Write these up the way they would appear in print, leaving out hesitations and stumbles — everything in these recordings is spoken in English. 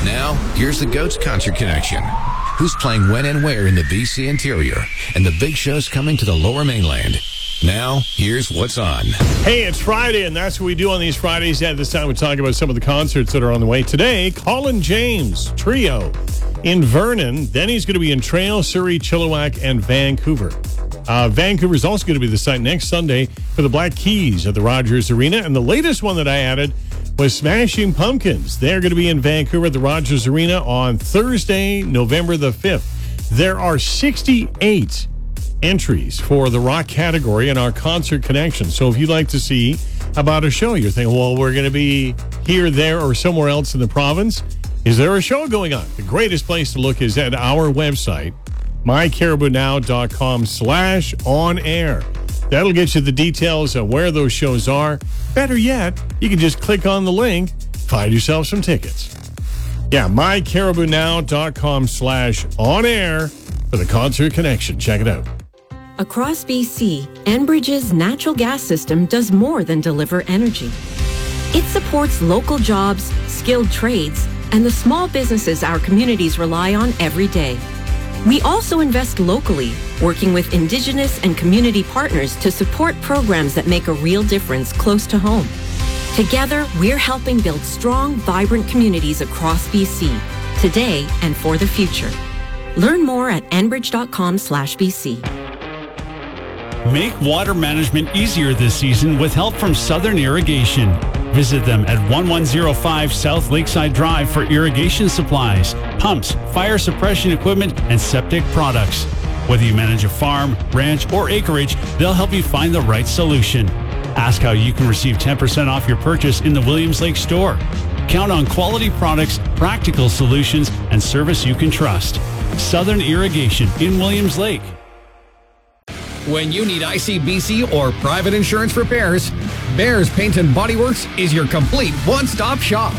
Now, here's the Goats Concert Connection. Who's playing when and where in the BC interior? And the big show's coming to the Lower Mainland. Now, here's what's on. Hey, it's Friday, and that's what we do on these Fridays. At this time, we talk about some of the concerts that are on the way. Today, Colin James Trio in Vernon. Then he's going to be in Trail, Surrey, Chilliwack, and Vancouver. Vancouver is also going to be the site next Sunday for the Black Keys at the Rogers Arena. And the latest one that I added was Smashing Pumpkins. They're going to be in Vancouver at the Rogers Arena on Thursday, November the 5th. There are 68 entries for the rock category in our Concert Connection. So if you'd like to see about a show, you're thinking, well, we're going to be here, there, or somewhere else in the province. Is there a show going on? The greatest place to look is at our website, mycaribounow.com/on-air. That'll get you the details of where those shows are. Better yet, you can just click on the link, find yourself some tickets. Yeah, mycaribounow.com/on-air for the Concert Connection. Check it out. Across BC, Enbridge's natural gas system does more than deliver energy. It supports local jobs, skilled trades, and the small businesses our communities rely on every day. We also invest locally, working with Indigenous and community partners to support programs that make a real difference close to home. Together, we're helping build strong, vibrant communities across BC, today and for the future. Learn more at enbridge.com/BC. Make water management easier this season with help from Southern Irrigation. Visit them at 1105 South Lakeside Drive for irrigation supplies, pumps, fire suppression equipment, and septic products. Whether you manage a farm, ranch, or acreage, they'll help you find the right solution. Ask how you can receive 10% off your purchase in the Williams Lake store. Count on quality products, practical solutions, and service you can trust. Southern Irrigation in Williams Lake. When you need ICBC or private insurance repairs, Bears Paint and Body Works is your complete one-stop shop.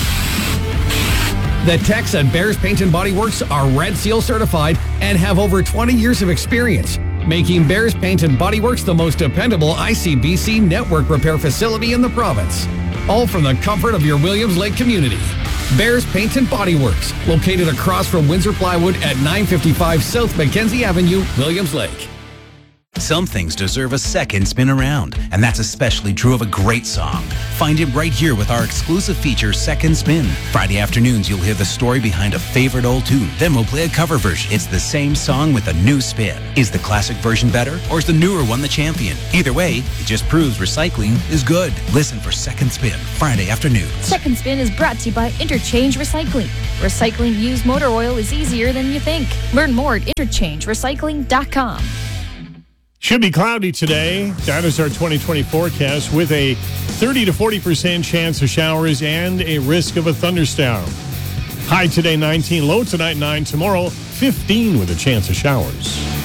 The techs at Bears Paint and Body Works are Red Seal certified and have over 20 years of experience, making Bears Paint and Body Works the most dependable ICBC network repair facility in the province. All from the comfort of your Williams Lake community. Bears Paint and Body Works, located across from Windsor Plywood at 955 South Mackenzie Avenue, Williams Lake. Some things deserve a second spin around, and that's especially true of a great song. Find it right here with our exclusive feature, Second Spin. Friday afternoons, you'll hear the story behind a favorite old tune. Then we'll play a cover version. It's the same song with a new spin. Is the classic version better, or is the newer one the champion? Either way, it just proves recycling is good. Listen for Second Spin, Friday afternoons. Second Spin is brought to you by Interchange Recycling. Recycling used motor oil is easier than you think. Learn more at interchangerecycling.com. Should be cloudy today. That is our 2020 forecast with a 30 to 40% chance of showers and a risk of a thunderstorm. High today 19, low tonight 9, tomorrow 15 with a chance of showers.